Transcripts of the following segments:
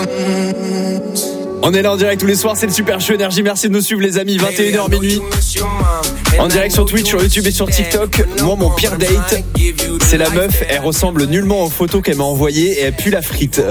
On est là en direct tous les soirs, c'est le Super Show Énergie. Merci de nous suivre les amis, 21h minuit. En direct sur Twitch, sur YouTube et sur TikTok. Moi mon pire date, c'est la meuf, elle ressemble nullement aux photos qu'elle m'a envoyées et elle pue la frite.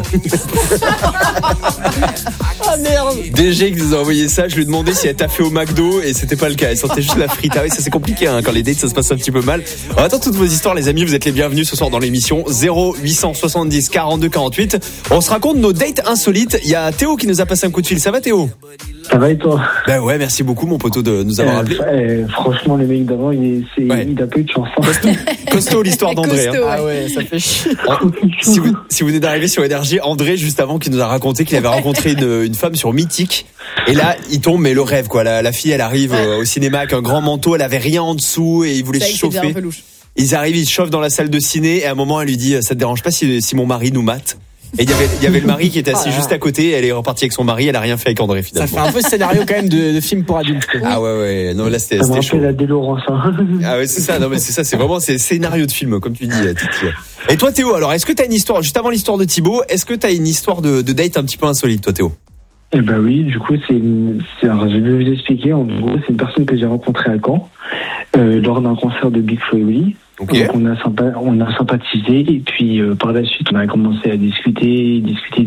Ah merde. DG qui nous a envoyé ça, je lui ai demandé si elle t'a fait au McDo et c'était pas le cas, elle sentait juste la frite. Ah oui, ça c'est compliqué hein, quand les dates ça se passe un petit peu mal. On attend toutes vos histoires les amis, vous êtes les bienvenus ce soir dans l'émission 0870 42 48. On se raconte nos dates insolites. Il y a Théo qui nous a passé un coup de fil, ça va Théo? Ça va et toi? Ben ouais, merci beaucoup mon poteau de nous avoir appelé. Franchement, les mecs d'avant, il a pas eu de chance. Costaud l'histoire d'André. Costaud, hein. Ah ouais, ça fait chier. Si vous venez d'arriver sur Énergie, André juste avant qui nous a raconté qu'il avait rencontré une femme sur Mythique. Et là, il tombe, mais le rêve quoi. La fille, elle arrive au cinéma avec un grand manteau, elle avait rien en dessous et il voulait se chauffer. Ils arrivent, ils se chauffent dans la salle de ciné et à un moment, elle lui dit, ça te dérange pas si mon mari nous mate? Et il y avait le mari qui était assis juste à côté. Elle est repartie avec son mari. Elle a rien fait avec André finalement. Ça fait un peu scénario quand même de film pour adultes. Ah ouais. Non là c'était chaud. La Délorance. Ah ouais c'est ça. Non mais c'est ça. C'est vraiment scénario de film comme tu dis Titi. Et toi Théo alors est-ce que t'as une histoire juste avant l'histoire de Thibaut? Est-ce que t'as une histoire de date un petit peu insolite toi Théo? Eh ben oui. Du coup alors, je vais vous expliquer. En gros c'est une personne que j'ai rencontrée à Caen lors d'un concert de Big Flo et Oli. Okay. Donc on a sympathisé et puis par la suite on a commencé à discuter.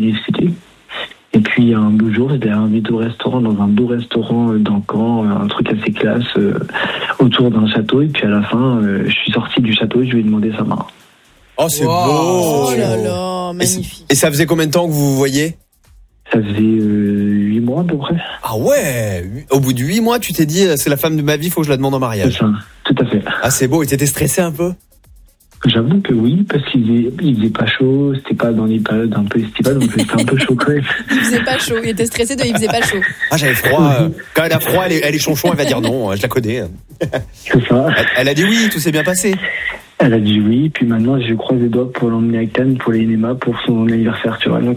Et puis un beau jour, j'étais invité au restaurant, dans un beau restaurant dans Caen, un truc assez classe, autour d'un château. Et puis à la fin, je suis sorti du château et je lui ai demandé sa main. Oh c'est beau. Oh là là, magnifique. Et ça faisait combien de temps que vous vous voyez? Ça faisait 8 mois à peu près. Ah ouais. Au bout de 8 mois, tu t'es dit c'est la femme de ma vie, faut que je la demande en mariage. C'est ça, tout à fait. Ah c'est beau. Et t'étais stressé un peu? J'avoue que oui, parce qu'il faisait pas chaud, c'était pas dans les périodes un peu estivales, donc c'était un peu chaud quand même. Il faisait pas chaud, il était stressé il faisait pas chaud. Ah j'avais froid. Quand elle a froid, elle est chonchon, elle va dire non, je la connais. C'est ça. Elle a dit oui, tout s'est bien passé. Elle a dit oui, puis maintenant je croise les doigts pour l'emmener à Cannes pour les NEMA pour son anniversaire, tu vois. Donc,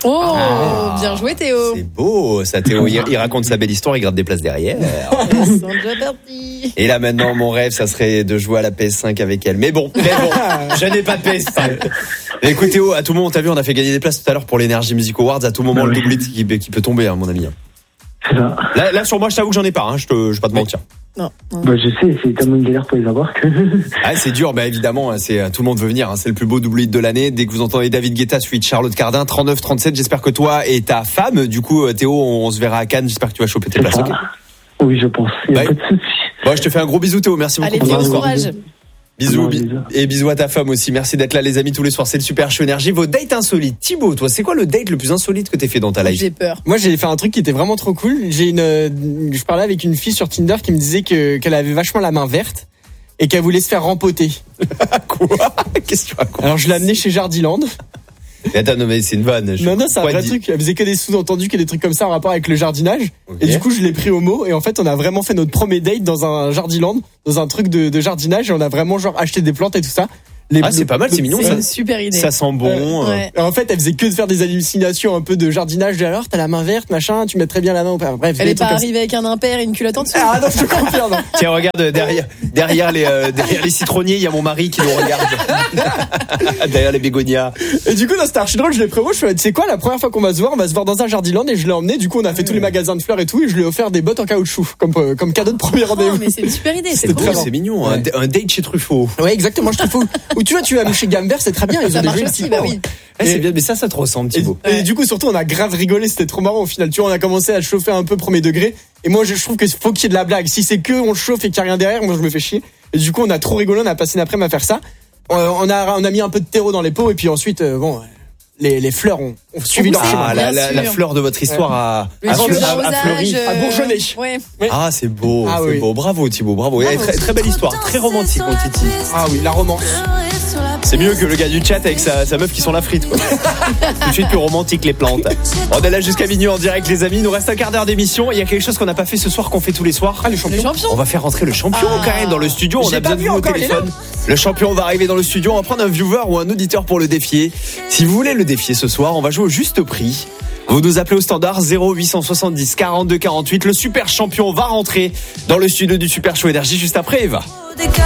bien joué Théo. C'est beau ça Théo, il raconte sa belle histoire, il gratte des places derrière. Ils sont déjà partis. Et là maintenant mon rêve ça serait de jouer à la PS5 avec elle. Mais bon, je n'ai pas de PS5. Écoute Théo, à tout moment, t'as vu, on a fait gagner des places tout à l'heure pour l'Energy Music Awards, à tout moment le doublé qui peut tomber hein, mon ami. C'est ça. Là sur moi je t'avoue que j'en ai pas, hein, je vais pas te mentir. Non. Bah, je sais, c'est tellement une galère pour les avoir que... Ah, c'est dur, bah évidemment, c'est tout le monde veut venir, hein, c'est le plus beau double hit de l'année. Dès que vous entendez David Guetta, suivi de Charlotte Cardin, 39-37, j'espère que toi et ta femme, du coup Théo, on se verra à Cannes, j'espère que tu vas choper tes places. Okay. Oui, je pense, il n'y a pas de souci. Bon, je te fais un gros bisou Théo, merci beaucoup. Allez, Théo, courage. Bisous, et bisous à ta femme aussi. Merci d'être là les amis tous les soirs, c'est le Super Show Énergie. Vos dates insolites. Thibaut, toi, c'est quoi le date le plus insolite que t'aies fait dans ta life? J'ai peur. Moi, j'ai fait un truc qui était vraiment trop cool. Je parlais avec une fille sur Tinder qui me disait qu'elle avait vachement la main verte et qu'elle voulait se faire rempoter. Quoi? Qu'est-ce que tu racontes? Alors, je l'ai amenée chez Jardiland. Et attends, non, mais c'est une vanne. Non, c'est un vrai truc. Elle faisait que des sous-entendus, que des trucs comme ça en rapport avec le jardinage. Okay. Et du coup, je l'ai pris au mot. Et en fait, on a vraiment fait notre premier date dans un Jardiland, dans un truc de jardinage. Et on a vraiment acheté des plantes et tout ça. C'est pas mal, c'est mignon ça. C'est une super idée. Ça sent bon. Ouais. En fait, elle faisait que de faire des hallucinations un peu de jardinage. Alors, t'as la main verte, machin, tu mets très bien la main. Bref. Elle est pas arrivée avec un impair et une culotte en dessous. Ah non, je te confirme. Tiens, regarde derrière les citronniers, il y a mon mari qui nous regarde. Derrière les bégonias. Et du coup, dans cette archi drôle, je l'ai prévu. Je fais, tu sais quoi, la première fois qu'on va se voir dans un Jardiland et je l'ai emmené. Du coup, on a fait tous les magasins de fleurs et tout, et je lui ai offert des bottes en caoutchouc comme cadeau de premier rendez-vous. Mais c'est une super idée. C'est cool, c'est mignon. Ouais. Un date chez Truffaut. Ouais, exactement, chez Truffaut. Ou tu vois, tu vas aller chez Gambert, c'est très bien. Ils ont des aussi, bah oui. C'est bien, mais ça te ressemble, Thibaut. Et du coup, surtout, on a grave rigolé, c'était trop marrant au final. Tu vois, on a commencé à chauffer un peu premier degré. Et moi, je trouve qu'il faut qu'il y ait de la blague. Si c'est que on chauffe et qu'il n'y a rien derrière, moi, je me fais chier. Et du coup, on a trop rigolé, on a passé une après-midi à faire ça. On a mis un peu de terreau dans les pots, et puis ensuite, les fleurs ont suivi leur chemin. La fleur de votre histoire a fleuri. À bourgeonner. Ouais. Ah, c'est beau, oui. beau. Bravo, Thibaut, bravo. Très belle histoire, très romantique, mon Titi. Ah oui, la romance. C'est mieux que le gars du chat avec sa meuf qui sont la frite, quoi. Tout de suite plus romantique, les plantes. On est là jusqu'à minuit en direct, les amis. Il nous reste un quart d'heure d'émission. Il y a quelque chose qu'on n'a pas fait ce soir, qu'on fait tous les soirs. Ah, le champion. On va faire rentrer le champion quand même dans le studio. On a besoin de vous au téléphone. Le champion va arriver dans le studio. On va prendre un viewer ou un auditeur pour le défier. Si vous voulez le défier ce soir, on va jouer au juste prix. Vous nous appelez au standard 0870 42 48. Le super champion va rentrer dans le studio du Super Show Énergie juste après Eva.